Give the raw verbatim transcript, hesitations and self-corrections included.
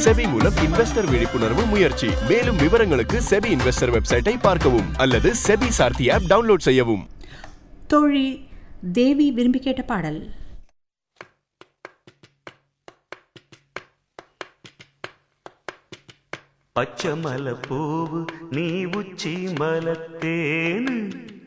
SEBI மூலம் investor விழிப்புணர்வு முயற்சி. மேலும் விவரங்களுக்கு செபி இன்வெஸ்டர் வெப்சைட்டை பார்க்கவும் அல்லது செபி சார்த்தி ஆப் டவுன்லோட் செய்யவும். தோழி தேவி விரும்பி கேட்ட பாடல். பச்சை மலை பூவு நீ உச்சி மலத்தேனு